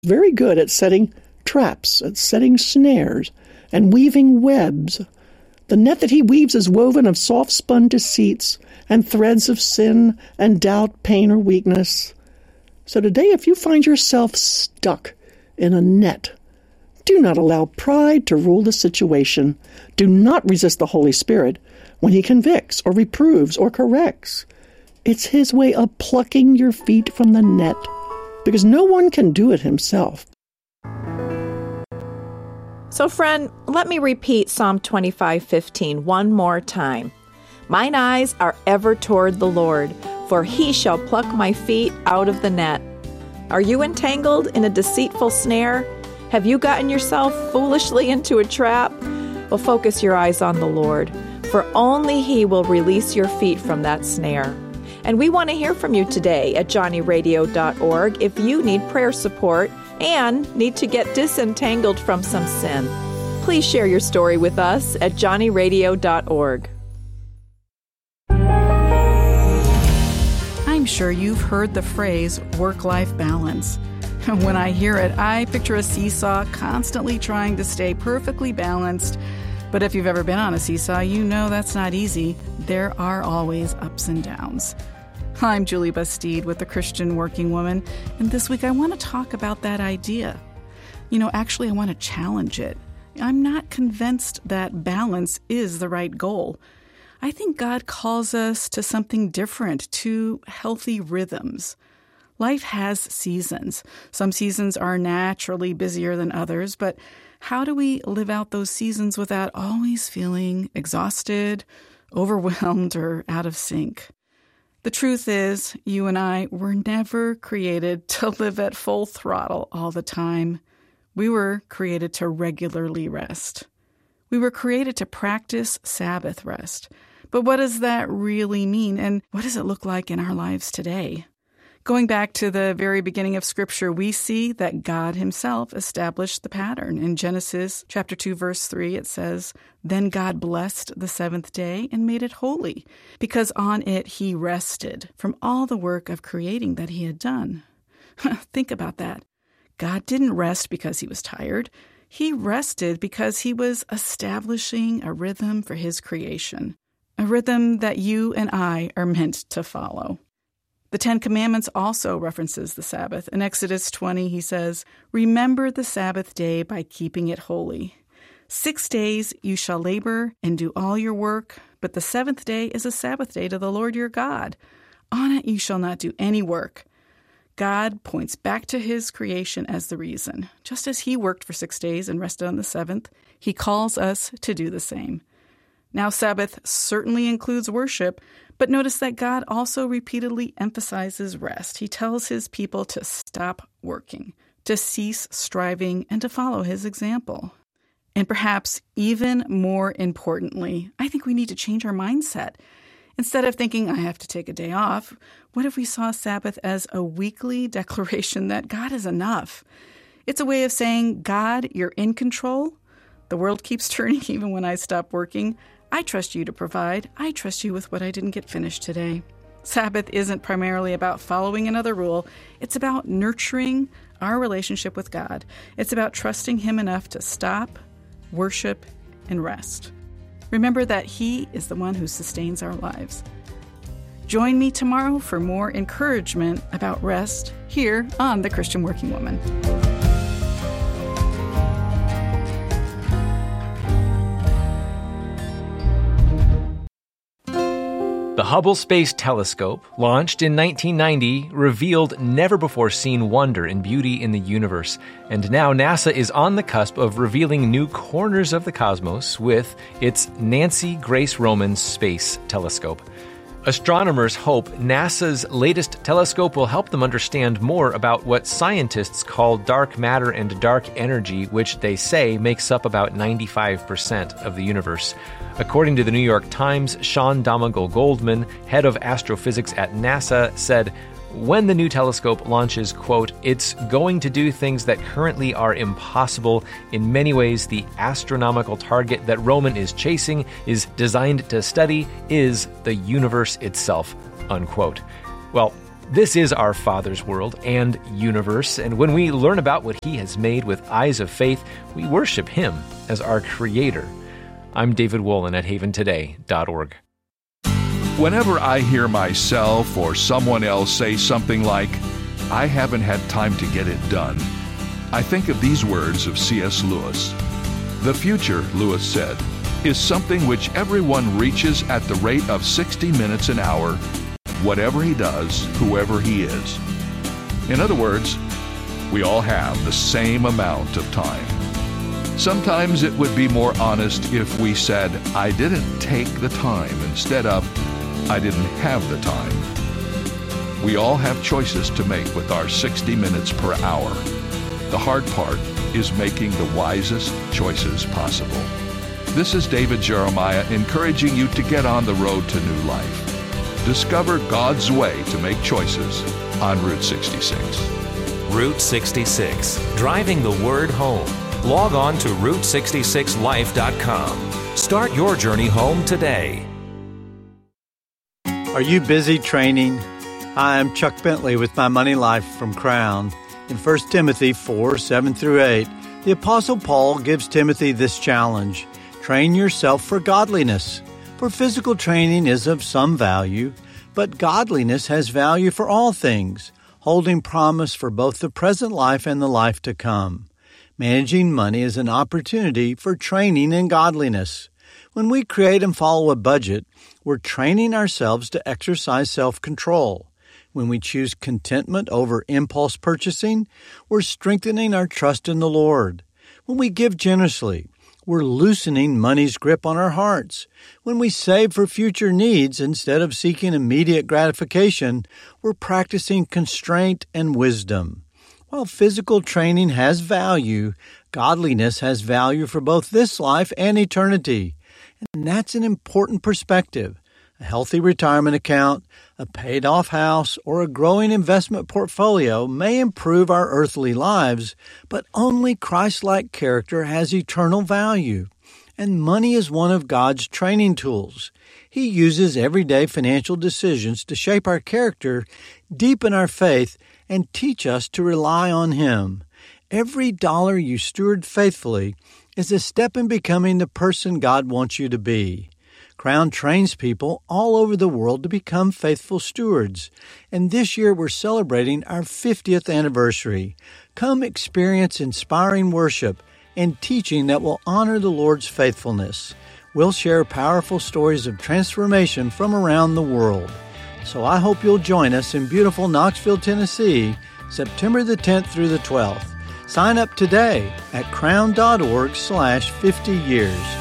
very good at setting traps, at setting snares, and weaving webs. The net that he weaves is woven of soft-spun deceits and threads of sin and doubt, pain, or weakness. So today, if you find yourself stuck in a net, do not allow pride to rule the situation. Do not resist the Holy Spirit when he convicts or reproves or corrects. It's his way of plucking your feet from the net, because no one can do it himself. So, friend, let me repeat Psalm 25:15 one more time. Mine eyes are ever toward the Lord, for he shall pluck my feet out of the net. Are you entangled in a deceitful snare? Have you gotten yourself foolishly into a trap? Well, focus your eyes on the Lord, for only he will release your feet from that snare. And we want to hear from you today at johnnyradio.org if you need prayer support and need to get disentangled from some sin. Please share your story with us at johnnyradio.org. I'm sure you've heard the phrase work-life balance. When I hear it, I picture a seesaw constantly trying to stay perfectly balanced. But if you've ever been on a seesaw, you know that's not easy. There are always ups and downs. I'm Julie Bastide with the Christian Working Woman, and this week I want to talk about that idea. Actually, I want to challenge it. I'm not convinced that balance is the right goal. I think God calls us to something different, to healthy rhythms. Life has seasons. Some seasons are naturally busier than others, but how do we live out those seasons without always feeling exhausted, overwhelmed, or out of sync? The truth is, you and I were never created to live at full throttle all the time. We were created to regularly rest. We were created to practice Sabbath rest. But what does that really mean, and what does it look like in our lives today? Going back to the very beginning of Scripture, we see that God himself established the pattern. In Genesis chapter 2, verse 3, it says, "Then God blessed the seventh day and made it holy, because on it he rested from all the work of creating that he had done." Think about that. God didn't rest because he was tired. He rested because he was establishing a rhythm for his creation, a rhythm that you and I are meant to follow. The Ten Commandments also references the Sabbath. In Exodus 20, he says, "Remember the Sabbath day by keeping it holy. 6 days you shall labor and do all your work, but the seventh day is a Sabbath day to the Lord your God. On it you shall not do any work." God points back to his creation as the reason. Just as he worked for 6 days and rested on the seventh, he calls us to do the same. Now, Sabbath certainly includes worship, but notice that God also repeatedly emphasizes rest. He tells his people to stop working, to cease striving, and to follow his example. And perhaps even more importantly, I think we need to change our mindset. Instead of thinking, I have to take a day off, what if we saw Sabbath as a weekly declaration that God is enough? It's a way of saying, God, you're in control. The world keeps turning even when I stop working. I trust you to provide. I trust you with what I didn't get finished today. Sabbath isn't primarily about following another rule. It's about nurturing our relationship with God. It's about trusting him enough to stop, worship, and rest. Remember that he is the one who sustains our lives. Join me tomorrow for more encouragement about rest here on The Christian Working Woman. The Hubble Space Telescope, launched in 1990, revealed never-before-seen wonder and beauty in the universe. And now NASA is on the cusp of revealing new corners of the cosmos with its Nancy Grace Roman Space Telescope. Astronomers hope NASA's latest telescope will help them understand more about what scientists call dark matter and dark energy, which they say makes up about 95% of the universe. According to the New York Times, Sean Donegal-Goldman, head of astrophysics at NASA, said, when the new telescope launches, quote, it's going to do things that currently are impossible. In many ways, the astronomical target that Roman is chasing is designed to study is the universe itself, unquote. Well, This is our Father's world and universe, and when we learn about what He has made with eyes of faith, we worship Him as our Creator. I'm David Wolin at haventoday.org. Whenever I hear myself or someone else say something like, "I haven't had time to get it done," I think of these words of C.S. Lewis. "The future," Lewis said, "is something which everyone reaches at the rate of 60 minutes an hour, whatever he does, whoever he is." In other words, we all have the same amount of time. Sometimes it would be more honest if we said, "I didn't take the time," instead of, "I didn't have the time." We all have choices to make with our 60 minutes per hour. The hard part is making the wisest choices possible. This is David Jeremiah encouraging you to get on the road to new life. Discover God's way to make choices on Route 66. Route 66, driving the word home. Log on to Route66Life.com. Start your journey home today. Are you busy training? Hi, I'm Chuck Bentley with My Money Life from Crown. In 1 Timothy 4:7-8, the Apostle Paul gives Timothy this challenge: train yourself for godliness. For physical training is of some value, but godliness has value for all things, holding promise for both the present life and the life to come. Managing money is an opportunity for training in godliness. When we create and follow a budget, we're training ourselves to exercise self-control. When we choose contentment over impulse purchasing, we're strengthening our trust in the Lord. When we give generously, we're loosening money's grip on our hearts. When we save for future needs instead of seeking immediate gratification, we're practicing constraint and wisdom. While physical training has value, godliness has value for both this life and eternity. And that's an important perspective. A healthy retirement account, a paid-off house, or a growing investment portfolio may improve our earthly lives, but only Christ-like character has eternal value. And money is one of God's training tools. He uses everyday financial decisions to shape our character, deepen our faith, and teach us to rely on Him. Every dollar you steward faithfully is a step in becoming the person God wants you to be. Crown trains people all over the world to become faithful stewards. And this year we're celebrating our 50th anniversary. Come experience inspiring worship and teaching that will honor the Lord's faithfulness. We'll share powerful stories of transformation from around the world. So I hope you'll join us in beautiful Knoxville, Tennessee, September the 10th through the 12th. Sign up today at crown.org/50 years.